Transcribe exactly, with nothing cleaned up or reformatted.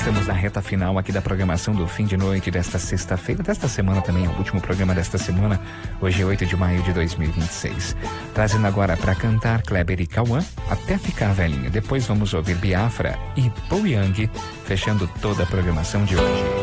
estamos na reta final aqui da programação do fim de noite desta sexta-feira, desta semana também, é o último programa desta semana. Hoje é oito de maio de dois mil e vinte e seis. Trazendo agora para cantar Kleber e Cauã, Até Ficar Velhinho. Depois vamos ouvir Biafra e Paul Young, fechando toda a programação de hoje.